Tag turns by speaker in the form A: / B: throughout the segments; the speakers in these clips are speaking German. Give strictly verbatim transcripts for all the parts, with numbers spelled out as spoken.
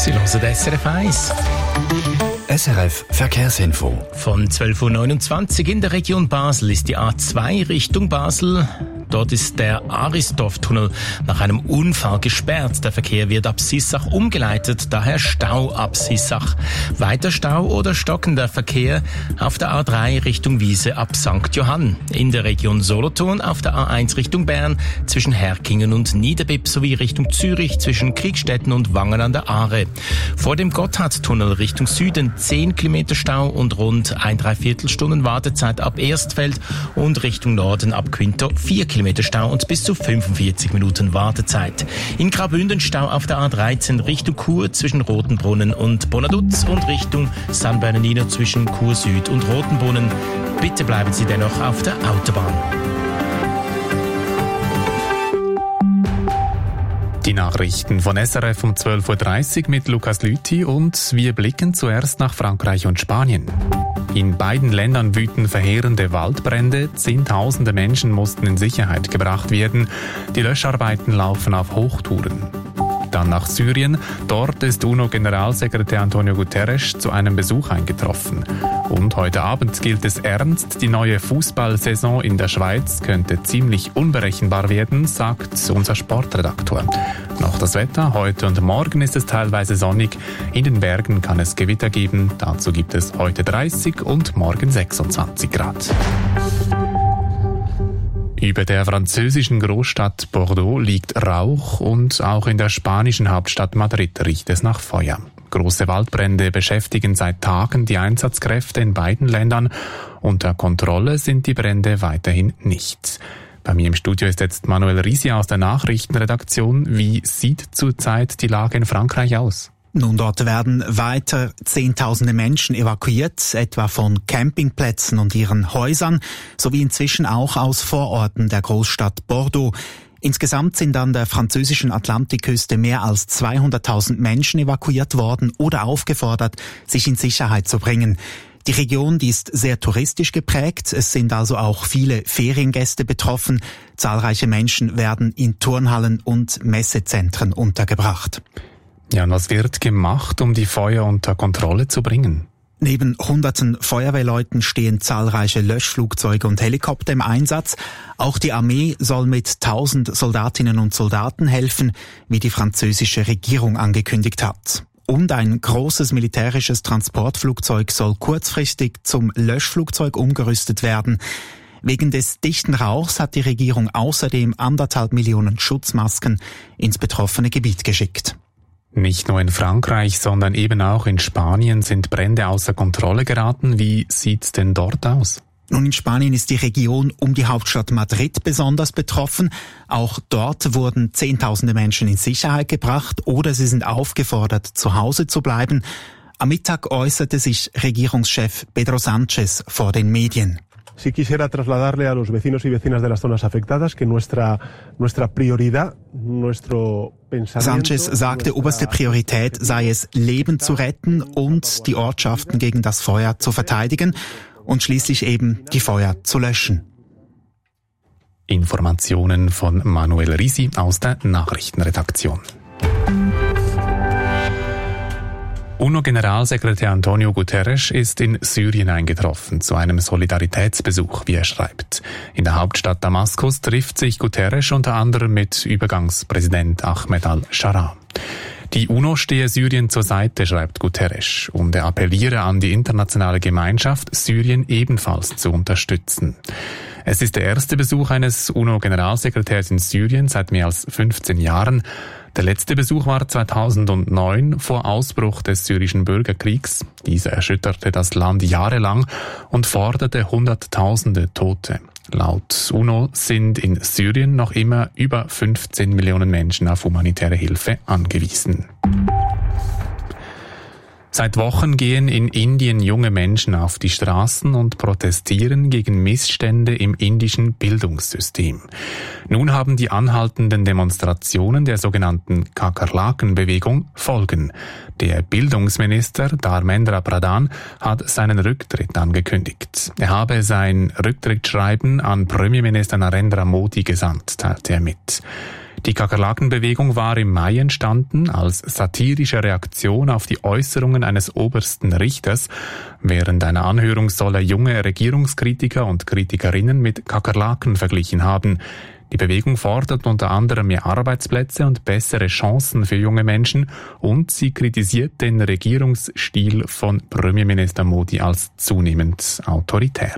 A: Sie hören S R F eins.
B: S R F Verkehrsinfo.
A: Von zwölf Uhr neunundzwanzig in der Region Basel ist die A zwei Richtung Basel. Dort ist der Aristorf-Tunnel nach einem Unfall gesperrt. Der Verkehr wird ab Sissach umgeleitet, daher Stau ab Sissach. Weiter Stau oder stockender Verkehr auf der A drei Richtung Wiese ab Sankt Johann. In der Region Solothurn auf der A eins Richtung Bern zwischen Herkingen und Niederbipp sowie Richtung Zürich zwischen Kriegstetten und Wangen an der Aare. Vor dem Gotthardtunnel Richtung Süden zehn Kilometer Stau und rund ein Dreiviertelstunden Wartezeit ab Erstfeld und Richtung Norden ab Quinto vier Kilometer Stau und bis zu fünfundvierzig Minuten Wartezeit. In Graubünden Stau auf der A dreizehn Richtung Chur zwischen Rotenbrunnen und Bonaduz und Richtung San Bernardino zwischen Chur Süd und Rotenbrunnen. Bitte bleiben Sie dennoch auf der Autobahn.
C: Die Nachrichten von S R F um zwölf Uhr dreißig mit Lukas Lüthi und wir blicken zuerst nach Frankreich und Spanien. In beiden Ländern wüten verheerende Waldbrände. Zehntausende Menschen mussten in Sicherheit gebracht werden. Die Löscharbeiten laufen auf Hochtouren. Dann nach Syrien. Dort ist UNO-Generalsekretär Antonio Guterres zu einem Besuch eingetroffen. Und heute Abend gilt es ernst, die neue Fußballsaison in der Schweiz könnte ziemlich unberechenbar werden, sagt unser Sportredaktor. Noch das Wetter. Heute und morgen ist es teilweise sonnig. In den Bergen kann es Gewitter geben. Dazu gibt es heute dreißig und morgen sechsundzwanzig Grad. Über der französischen Großstadt Bordeaux liegt Rauch und auch in der spanischen Hauptstadt Madrid riecht es nach Feuer. Große Waldbrände beschäftigen seit Tagen die Einsatzkräfte in beiden Ländern. Unter Kontrolle sind die Brände weiterhin nicht. Bei mir im Studio ist jetzt Manuel Risi aus der Nachrichtenredaktion. Wie sieht zurzeit die Lage in Frankreich aus?
D: Nun, dort werden weiter Zehntausende Menschen evakuiert, etwa von Campingplätzen und ihren Häusern, sowie inzwischen auch aus Vororten der Großstadt Bordeaux. Insgesamt sind an der französischen Atlantikküste mehr als zweihunderttausend Menschen evakuiert worden oder aufgefordert, sich in Sicherheit zu bringen. Die Region, die ist sehr touristisch geprägt. Es sind also auch viele Feriengäste betroffen. Zahlreiche Menschen werden in Turnhallen und Messezentren untergebracht.
C: Ja, und was wird gemacht, um die Feuer unter Kontrolle zu bringen?
D: Neben hunderten Feuerwehrleuten stehen zahlreiche Löschflugzeuge und Helikopter im Einsatz. Auch die Armee soll mit tausend Soldatinnen und Soldaten helfen, wie die französische Regierung angekündigt hat. Und ein großes militärisches Transportflugzeug soll kurzfristig zum Löschflugzeug umgerüstet werden. Wegen des dichten Rauchs hat die Regierung außerdem anderthalb Millionen Schutzmasken ins betroffene Gebiet geschickt.
C: Nicht nur in Frankreich, sondern eben auch in Spanien sind Brände außer Kontrolle geraten. Wie sieht's denn dort aus?
D: Nun, in Spanien ist die Region um die Hauptstadt Madrid besonders betroffen. Auch dort wurden Zehntausende Menschen in Sicherheit gebracht oder sie sind aufgefordert, zu Hause zu bleiben. Am Mittag äußerte sich Regierungschef Pedro Sánchez vor den Medien.
E: Sí quisiera trasladarle a los vecinos y vecinas de las zonas afectadas que nuestra nuestra prioridad, nuestro pensamiento.
D: Sánchez sagte, oberste Priorität sei es, Leben zu retten und die Ortschaften gegen das Feuer zu verteidigen und schließlich eben die Feuer zu löschen.
C: Informationen von Manuel Risi aus der Nachrichtenredaktion. UNO-Generalsekretär Antonio Guterres ist in Syrien eingetroffen zu einem Solidaritätsbesuch, wie er schreibt. In der Hauptstadt Damaskus trifft sich Guterres unter anderem mit Übergangspräsident Ahmed al-Sharaa. Die UNO stehe Syrien zur Seite, schreibt Guterres, und er appelliere an die internationale Gemeinschaft, Syrien ebenfalls zu unterstützen. Es ist der erste Besuch eines UNO-Generalsekretärs in Syrien seit mehr als fünfzehn Jahren. Der letzte Besuch war zweitausendneun vor Ausbruch des syrischen Bürgerkriegs. Dieser erschütterte das Land jahrelang und forderte Hunderttausende Tote. Laut UNO sind in Syrien noch immer über fünfzehn Millionen Menschen auf humanitäre Hilfe angewiesen. Seit Wochen gehen in Indien junge Menschen auf die Straßen und protestieren gegen Missstände im indischen Bildungssystem. Nun haben die anhaltenden Demonstrationen der sogenannten Kakerlaken-Bewegung Folgen. Der Bildungsminister Dharmendra Pradhan hat seinen Rücktritt angekündigt. Er habe sein Rücktrittsschreiben an Premierminister Narendra Modi gesandt, teilte er mit. Die Kakerlakenbewegung war im Mai entstanden als satirische Reaktion auf die Äußerungen eines obersten Richters. Während einer Anhörung soll er junge Regierungskritiker und Kritikerinnen mit Kakerlaken verglichen haben. Die Bewegung fordert unter anderem mehr Arbeitsplätze und bessere Chancen für junge Menschen und sie kritisiert den Regierungsstil von Premierminister Modi als zunehmend autoritär.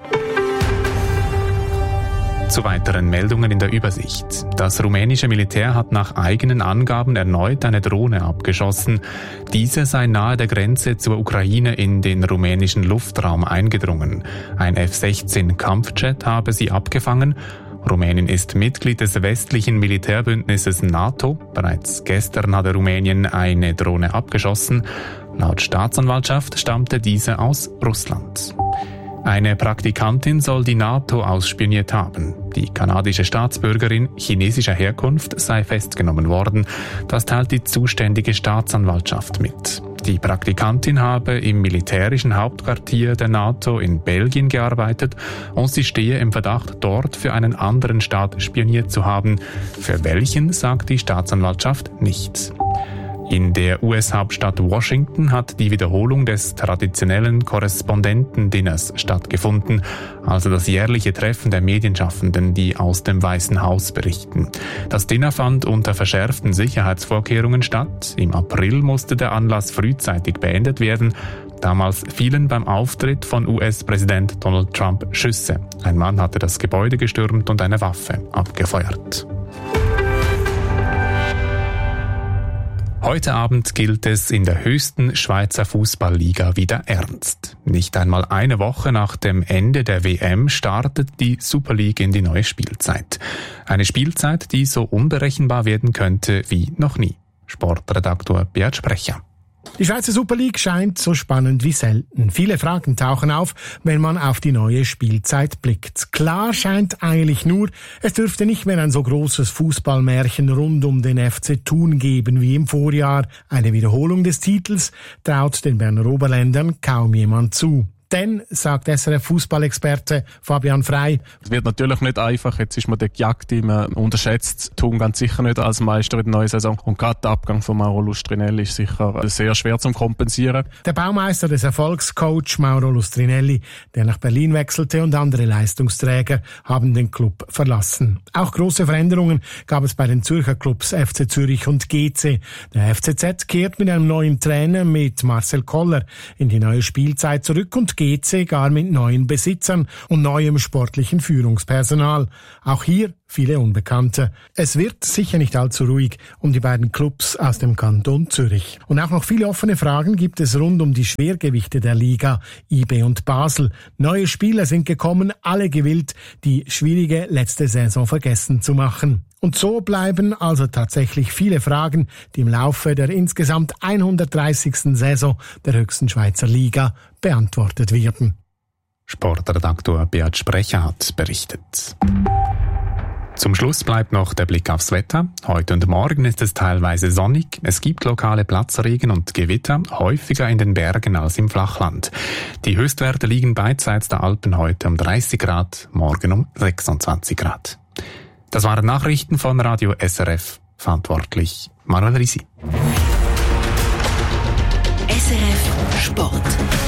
C: Zu weiteren Meldungen in der Übersicht. Das rumänische Militär hat nach eigenen Angaben erneut eine Drohne abgeschossen. Diese sei nahe der Grenze zur Ukraine in den rumänischen Luftraum eingedrungen. Ein F sechzehn Kampfjet habe sie abgefangen. Rumänien ist Mitglied des westlichen Militärbündnisses NATO. Bereits gestern hatte Rumänien eine Drohne abgeschossen. Laut Staatsanwaltschaft stammte diese aus Russland. Eine Praktikantin soll die NATO ausspioniert haben. Die kanadische Staatsbürgerin chinesischer Herkunft sei festgenommen worden. Das teilt die zuständige Staatsanwaltschaft mit. Die Praktikantin habe im militärischen Hauptquartier der NATO in Belgien gearbeitet und sie stehe im Verdacht, dort für einen anderen Staat spioniert zu haben. Für welchen, sagt die Staatsanwaltschaft nicht. In der U S-Hauptstadt Washington hat die Wiederholung des traditionellen Korrespondentendinners stattgefunden, also das jährliche Treffen der Medienschaffenden, die aus dem Weißen Haus berichten. Das Dinner fand unter verschärften Sicherheitsvorkehrungen statt. Im April musste der Anlass frühzeitig beendet werden. Damals fielen beim Auftritt von U S-Präsident Donald Trump Schüsse. Ein Mann hatte das Gebäude gestürmt und eine Waffe abgefeuert. Heute Abend gilt es in der höchsten Schweizer Fußballliga wieder ernst. Nicht einmal eine Woche nach dem Ende der W M startet die Super League in die neue Spielzeit. Eine Spielzeit, die so unberechenbar werden könnte wie noch nie. Sportredaktor Beat Sprecher.
F: Die Schweizer Super League scheint so spannend wie selten. Viele Fragen tauchen auf, wenn man auf die neue Spielzeit blickt. Klar scheint eigentlich nur, es dürfte nicht mehr ein so großes Fußballmärchen rund um den F C Thun geben wie im Vorjahr. Eine Wiederholung des Titels traut den Berner Oberländern kaum jemand zu. Denn, sagt S R F-Fußballexperte Fabian Frey:
G: Es wird natürlich nicht einfach. Jetzt ist man der gejagt, man unterschätzt Thun ganz sicher nicht als Meister in der neuen Saison. Und gerade der Abgang von Mauro Lustrinelli ist sicher sehr schwer zu kompensieren.
F: Der Baumeister des Erfolgscoach Mauro Lustrinelli, der nach Berlin wechselte, und andere Leistungsträger haben den Club verlassen. Auch große Veränderungen gab es bei den Zürcher Clubs F C Zürich und G C. Der F C Z kehrt mit einem neuen Trainer, mit Marcel Koller, in die neue Spielzeit zurück und G C gar mit neuen Besitzern und neuem sportlichen Führungspersonal. Auch hier viele Unbekannte. Es wird sicher nicht allzu ruhig um die beiden Clubs aus dem Kanton Zürich. Und auch noch viele offene Fragen gibt es rund um die Schwergewichte der Liga, I B und Basel. Neue Spieler sind gekommen, alle gewillt, die schwierige letzte Saison vergessen zu machen. Und so bleiben also tatsächlich viele Fragen, die im Laufe der insgesamt hundertdreißigsten Saison der höchsten Schweizer Liga beantwortet werden.
C: Sportredaktor Beat Sprecher hat berichtet. Zum Schluss bleibt noch der Blick aufs Wetter. Heute und morgen ist es teilweise sonnig. Es gibt lokale Platzregen und Gewitter, häufiger in den Bergen als im Flachland. Die Höchstwerte liegen beidseits der Alpen heute um dreißig Grad, morgen um sechsundzwanzig Grad. Das waren Nachrichten von Radio S R F. Verantwortlich Manuel Risi.
H: S R F Sport.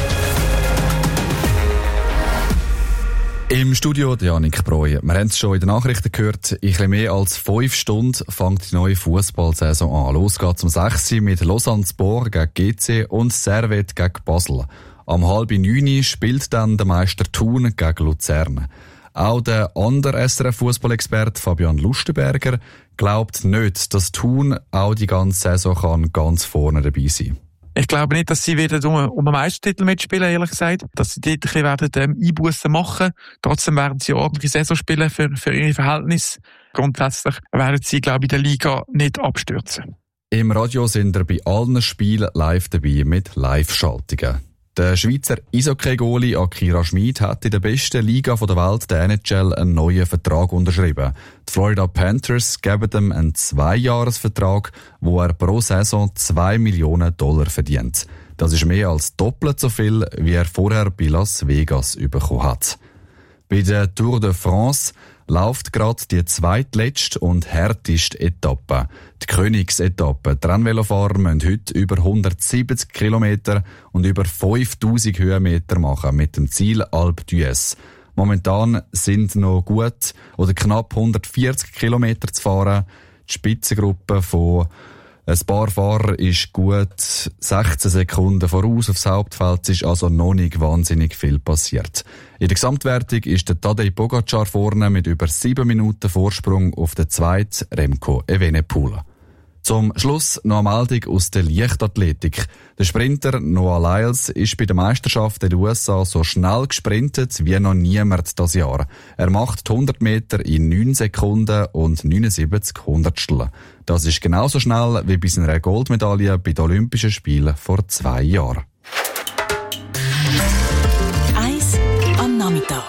I: Im Studio Janik Breuer. Wir haben es schon in den Nachrichten gehört. In etwas mehr als fünf Stunden fängt die neue Fußballsaison an. Los geht's um sechs Uhr mit Lausanne Sport gegen G C und Servette gegen Basel. Am halb neun spielt dann der Meister Thun gegen Luzern. Auch der andere S R F-Fußballexperte Fabian Lustenberger glaubt nicht, dass Thun auch die ganze Saison kann ganz vorne dabei sein kann.
J: Ich glaube nicht, dass sie wieder um, um einen Meistertitel mitspielen, ehrlich gesagt. Dass sie dort ein bisschen werden, ähm, Einbussen machen. Trotzdem werden sie ordentliche Saison spielen für, für ihre Verhältnisse. Grundsätzlich werden sie, glaube ich, in der Liga nicht abstürzen.
I: Im Radio sind wir bei allen Spielen live dabei mit Live-Schaltungen. Der Schweizer Eishockey-Goalie Akira Schmid hat in der besten Liga der Welt, der N H L, einen neuen Vertrag unterschrieben. Die Florida Panthers geben ihm einen Zweijahresvertrag, wo er pro Saison zwei Millionen Dollar verdient. Das ist mehr als doppelt so viel, wie er vorher bei Las Vegas bekommen hat. Bei der Tour de France läuft gerade die zweitletzte und härteste Etappe. Die Königsetappe. Die Rennvelofahrer müssen heute über hundertsiebzig Kilometer und über fünftausend Höhenmeter machen mit dem Ziel Alpe d'Huez. Momentan sind noch gut oder knapp hundertvierzig Kilometer zu fahren. Die Spitzengruppe von ein paar Fahrer ist gut sechzehn Sekunden voraus aufs Hauptfeld. Es ist also noch nicht wahnsinnig viel passiert. In der Gesamtwertung ist der Tadej Pogacar vorne mit über sieben Minuten Vorsprung auf den zweiten Remco Evenepoel. Zum Schluss noch eine Meldung aus der Leichtathletik. Der Sprinter Noah Lyles ist bei der Meisterschaft in den U S A so schnell gesprintet wie noch niemand das Jahr. Er macht die hundert Meter in neun Sekunden und neunundsiebzig Hundertstel. Das ist genauso schnell wie bei seiner Goldmedaille bei den Olympischen Spielen vor zwei Jahren.
H: Eins am Nachmittag.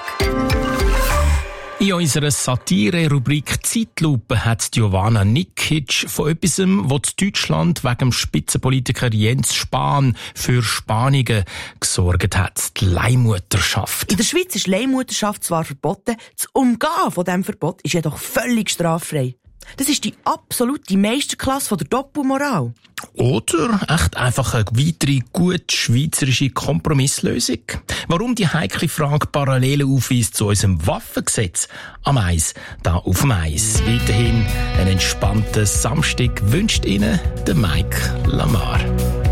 A: In unserer Satire-Rubrik Zeitlupe hat Jovana Nikic von etwas, was Deutschland wegen dem Spitzenpolitiker Jens Spahn für Spannungen gesorgt hat. Die Leihmutterschaft.
K: In der Schweiz ist Leihmutterschaft zwar verboten, das Umgehen von diesem Verbot ist jedoch völlig straffrei. Das ist die absolute Meisterklasse der Doppelmoral.
A: Oder echt einfach eine weitere gut schweizerische Kompromisslösung? Warum die heikle Frage Parallelen aufweist zu unserem Waffengesetz? Am Eis, da auf dem Eis. Weiterhin einen entspannten Samstag wünscht Ihnen der Mike Lamar.